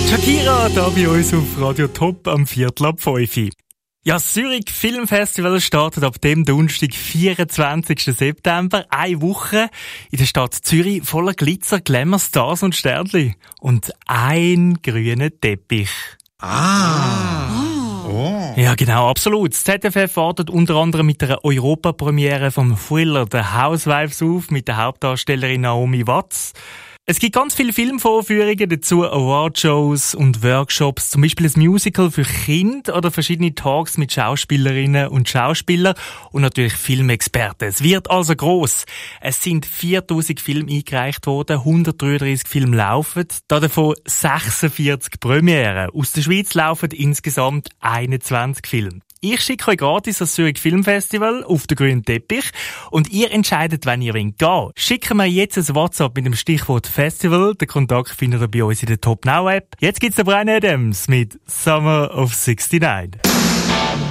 Shakira, da bei uns auf Radio Top am 4:05. Ja, das Zürich Filmfestival startet ab dem Donnerstag, 24. September. Eine Woche in der Stadt Zürich voller Glitzer, Glamour, Stars und Sternchen. Und ein grüner Teppich. Oh. Ja, genau, absolut. Das ZFF wartet unter anderem mit der Europapremiere vom Thriller The Housewives auf, mit der Hauptdarstellerin Naomi Watts. Es gibt ganz viele Filmvorführungen dazu, Awardshows und Workshops, zum Beispiel ein Musical für Kinder oder verschiedene Talks mit Schauspielerinnen und Schauspielern und natürlich Filmexperten. Es wird also gross. Es sind 4000 Filme eingereicht worden, 133 Filme laufen, davon 46 Premieren. Aus der Schweiz laufen insgesamt 21 Filme. Ich schicke euch gratis das Zürich Filmfestival auf den grünen Teppich und ihr entscheidet, wenn ihr gehen wollt. Schicken wir jetzt ein WhatsApp mit dem Stichwort Festival. Den Kontakt findet ihr bei uns in der Top Now App. Jetzt gibt's den Bryan Adams mit Summer of 69.